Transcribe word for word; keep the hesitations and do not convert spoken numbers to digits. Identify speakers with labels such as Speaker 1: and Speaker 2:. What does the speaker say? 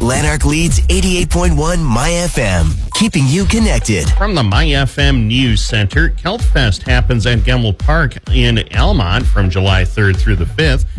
Speaker 1: Lanark leads eighty-eight point one My F M, keeping you connected.
Speaker 2: From the My F M News Center, KeltFest happens at Gemmel Park in Almont from July third through the fifth.